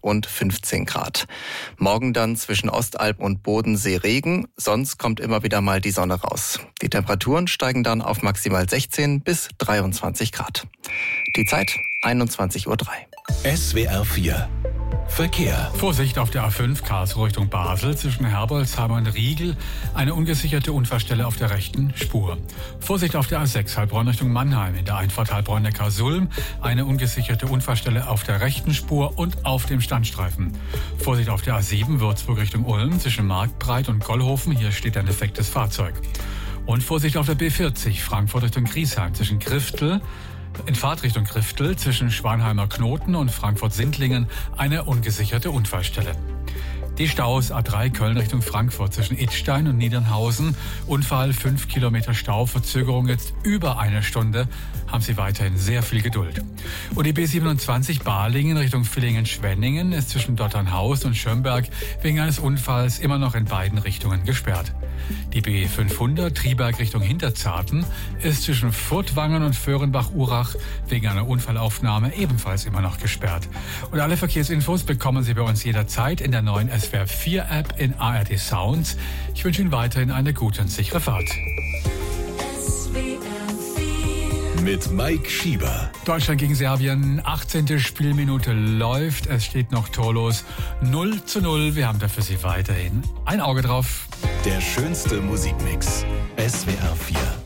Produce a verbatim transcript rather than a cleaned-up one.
und fünfzehn Grad. Morgen dann zwischen Ostalb und Bodensee Regen, sonst kommt immer wieder mal die Sonne raus. Die Temperaturen steigen dann auf maximal sechzehn bis dreiundzwanzig Grad. Die Zeit einundzwanzig Uhr drei. S W R vier Verkehr. Vorsicht auf der A fünf Karlsruhe Richtung Basel zwischen Herbolzheim und Riegel. Eine ungesicherte Unfallstelle auf der rechten Spur. Vorsicht auf der A sechs Heilbronn Richtung Mannheim. In der Einfahrt Heilbronn-Neckar-Sulm. Eine ungesicherte Unfallstelle auf der rechten Spur und auf dem Standstreifen. Vorsicht auf der A sieben Würzburg Richtung Ulm zwischen Marktbreit und Gollhofen. Hier steht ein defektes Fahrzeug. Und Vorsicht auf der B vierzig Frankfurt Richtung Griesheim zwischen Griftel in Fahrtrichtung Griftel zwischen Schwanheimer Knoten und Frankfurt-Sindlingen eine ungesicherte Unfallstelle. Die Staus A drei Köln Richtung Frankfurt zwischen Idstein und Niedernhausen. Unfall fünf Kilometer Stau, Verzögerung jetzt über eine Stunde. Haben Sie weiterhin sehr viel Geduld. Und die B siebenundzwanzig Balingen Richtung Villingen-Schwenningen ist zwischen Dotternhaus und Schönberg wegen eines Unfalls immer noch in beiden Richtungen gesperrt. Die B fünfhundert Triberg Richtung Hinterzarten ist zwischen Furtwangen und Föhrenbach-Urach wegen einer Unfallaufnahme ebenfalls immer noch gesperrt. Und alle Verkehrsinfos bekommen Sie bei uns jederzeit in der neuen S W R vier App in A R D Sounds. Ich wünsche Ihnen weiterhin eine gute und sichere Fahrt. Mit Mike Schieber. Deutschland gegen Serbien, achtzehnte Spielminute läuft. Es steht noch torlos null zu null. Wir haben da für Sie weiterhin ein Auge drauf. Der schönste Musikmix. S W R vier.